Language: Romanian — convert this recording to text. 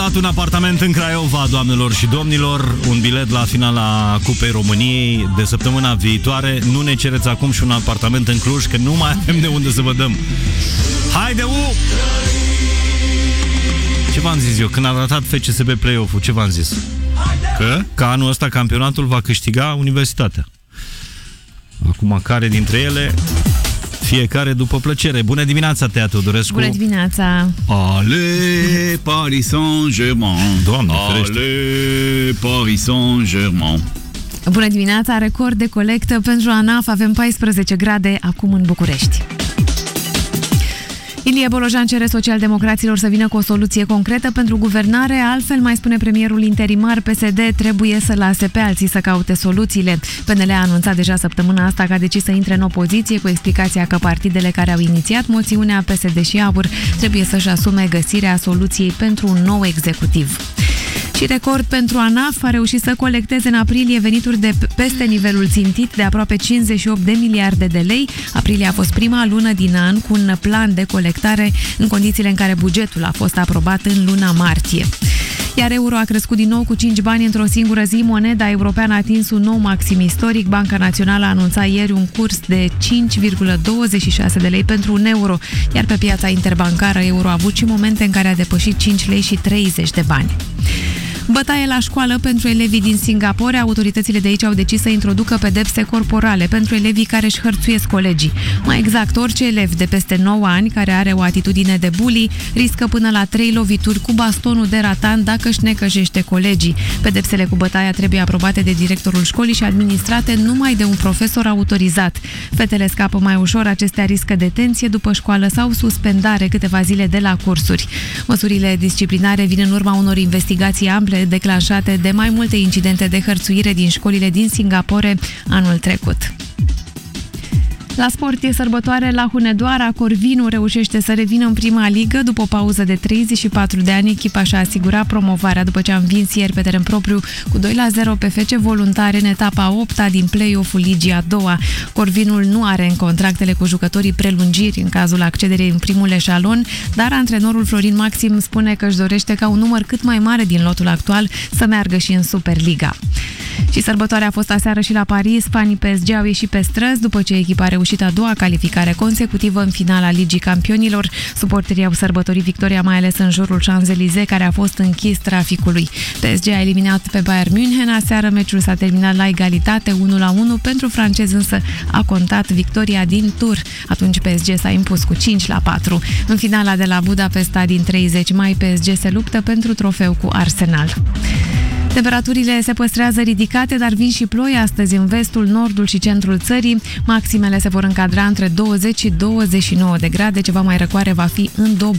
Un apartament în Craiova, doamnelor și domnilor, un bilet la finala Cupei României de săptămâna viitoare. Nu ne cereți acum și un apartament în Cluj, că nu mai avem de unde să vă dăm. Haide, Ce v-am zis eu? Când a ratat FCSB play-off-ul, ce v-am zis? Că anul ăsta campionatul va câștiga Universitatea. Acum, care dintre ele... Fiecare după plăcere. Bună dimineața, Tea Teodorescu. Bună dimineața. Ale Paris Saint-Germain. Doamne ferește. Ale Paris Saint-Germain. Bună dimineața. Record de colectă pentru ANAF. Avem 14 grade acum în București. Ilie Bolojan cere socialdemocraților să vină cu o soluție concretă pentru guvernare, altfel, mai spune premierul interimar, PSD trebuie să lase pe alții să caute soluțiile. PNL a anunțat deja săptămâna asta că a decis să intre în opoziție, cu explicația că partidele care au inițiat moțiunea, PSD și AUR, trebuie să-și asume găsirea soluției pentru un nou executiv. Și record pentru ANAF, a reușit să colecteze în aprilie venituri de peste nivelul țintit de aproape 58 de miliarde de lei. Aprilie a fost prima lună din an cu un plan de colectare în condițiile în care bugetul a fost aprobat în luna martie. Iar euro a crescut din nou cu 5 bani într-o singură zi. Moneda europeană a atins un nou maxim istoric. Banca Națională a anunțat ieri un curs de 5,26 de lei pentru un euro, iar pe piața interbancară euro a avut și momente în care a depășit 5 lei și 30 de bani. Bătaie la școală pentru elevii din Singapore. Autoritățile de aici au decis să introducă pedepse corporale pentru elevii care își hărțuiesc colegii. Mai exact, orice elev de peste 9 ani care are o atitudine de bully riscă până la 3 lovituri cu bastonul de ratan dacă își necăjește colegii. Pedepsele cu bătaia trebuie aprobate de directorul școlii și administrate numai de un profesor autorizat. Fetele scapă mai ușor, acestea riscă detenție după școală sau suspendare câteva zile de la cursuri. Măsurile disciplinare vin în urma unor investigații ample declanșate de mai multe incidente de hărțuire din școlile din Singapore anul trecut. La sport e sărbătoare la Hunedoara. Corvinu reușește să revină în prima ligă. După o pauză de 34 de ani, echipa și-a asigurat promovarea după ce a învins ieri pe teren propriu cu 2-0 pe FC Voluntare în etapa 8-a din play-off-ul Ligii a doua. Corvinul nu are în contractele cu jucătorii prelungiri în cazul accederii în primul eșalon, dar antrenorul Florin Maxim spune că își dorește ca un număr cât mai mare din lotul actual să meargă și în Superliga. Și sărbătoarea a fost aseară și la Paris. Fanii PSG au ieșit pe străzi după ce echipa a reușit a doua calificare consecutivă în finala Ligii Campionilor. Suporterii au sărbătorit victoria mai ales în jurul Champs-Élysées, care a fost închis traficului. PSG a eliminat pe Bayern München aseară. Meciul s-a terminat la egalitate 1-1. Pentru francezi însă a contat victoria din tur. Atunci PSG s-a impus cu 5-4. În finala de la Budapesta din 30 mai, PSG se luptă pentru trofeu cu Arsenal. Temperaturile se păstrează ridicate, dar vin și ploi astăzi în vestul, nordul și centrul țării. Maximele se vor încadra între 20 și 29 de grade, ceva mai răcoare va fi în Dobrogea.